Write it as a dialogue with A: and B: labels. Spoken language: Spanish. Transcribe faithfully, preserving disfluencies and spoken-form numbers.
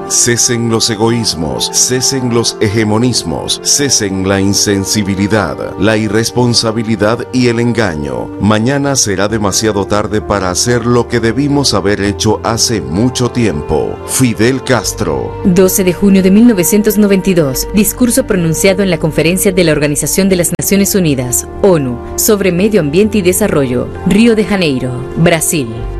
A: Cesen los egoísmos, cesen los hegemonismos, cesen la insensibilidad, la irresponsabilidad y el engaño. Mañana será demasiado tarde para hacer lo que debimos haber hecho hace mucho tiempo. Fidel Castro.
B: doce de junio de mil novecientos noventa y dos. Discurso pronunciado en la Conferencia de la Organización de las Naciones Unidas, ONU, sobre Medio Ambiente y Desarrollo, Río de Janeiro, Brasil.